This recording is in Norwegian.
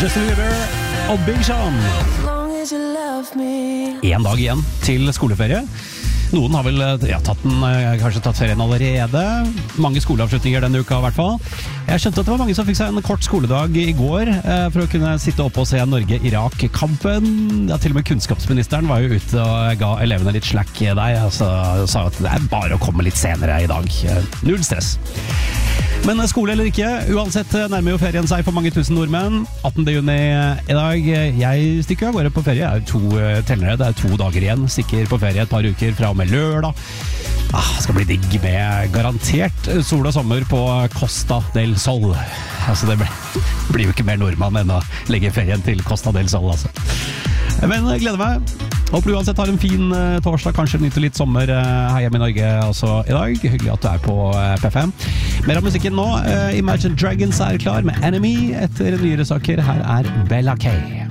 Justin Bieber og Big Sean. En dag igjen til skoleferie. Noen har vel kanskje tatt ferien allerede. Mange skoleavslutninger denne uka i hvert fall. Jeg skjønte at det var mange som fikk seg en kort skoledag i går for å kunne sitte oppe og se Norge-Irak-kampen. Ja, til og med kunnskapsministeren var jo ute og ga elevene litt slack der. Altså, sa at det bare å komme litt senere i dag. Null stress. Men skole eller ikke, uansett nærmer jo ferien seg for mange tusen nordmenn. 18. juni i dag. Jeg stikker av gårde på ferie. Det er 2 dager igjen. Stikker på ferie et par uker fra og med lørdag. Skal bli digg med garantert sol og sommer på Costa del Sol. Altså det blir jo ikke mer nordmann enn å legge ferien til Costa del Sol, altså. Men gleder meg. Håper du uansett har en fin torsdag, kanskje nyter litt sommer her hjemme i Norge også i dag. Hyggelig at du er på P5. Mer av musikken nå. Imagine Dragons er klar med Enemy etter nyere saker. Her er Bella K.